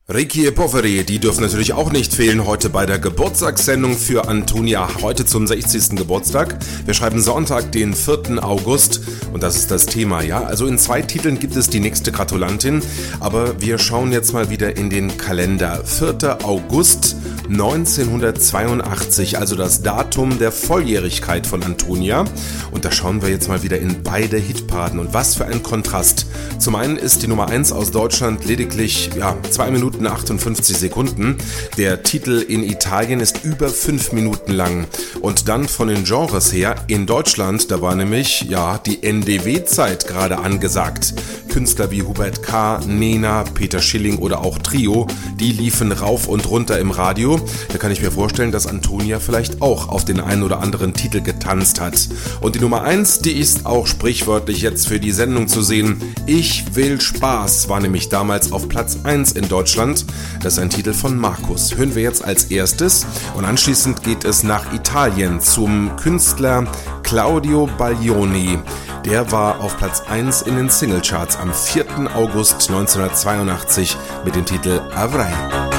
Ricky e Poveri, die dürfen natürlich auch nicht fehlen heute bei der Geburtstagssendung für Antonia, heute zum 60. Geburtstag. Wir schreiben Sonntag, den 4. August und das ist das Thema, ja. Also in 2 Titeln gibt es die nächste Gratulantin, aber wir schauen jetzt mal wieder in den Kalender. 4. August 1982, also das Datum der Volljährigkeit von Antonia. Und da schauen wir jetzt mal wieder in beide Hitparaden und was für ein Kontrast. Zum einen ist die Nummer 1 aus Deutschland lediglich 2 Minuten 58 Sekunden. Der Titel in Italien ist über 5 Minuten lang. Und dann von den Genres her, in Deutschland, da war nämlich die NDW-Zeit gerade angesagt. Künstler wie Hubert K., Nena, Peter Schilling oder auch Trio, die liefen rauf und runter im Radio. Da kann ich mir vorstellen, dass Antonia vielleicht auch auf den einen oder anderen Titel getanzt hat. Und die Nummer 1, die ist auch sprichwörtlich jetzt für die Sendung zu sehen. Ich will Spaß war nämlich damals auf Platz 1 in Deutschland. Das ist ein Titel von Markus. Hören wir jetzt als erstes und anschließend geht es nach Italien zum Künstler Claudio Baglioni. Der war auf Platz 1 in den Singlecharts am 4. August 1982 mit dem Titel Avrai.